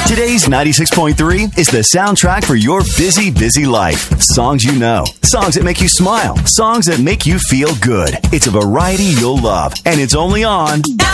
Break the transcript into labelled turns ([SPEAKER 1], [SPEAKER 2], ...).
[SPEAKER 1] Today's 96.3 is the soundtrack for your busy, busy life. Songs you know. Songs that make you smile. Songs that make you feel good. It's a variety you'll love. And it's only on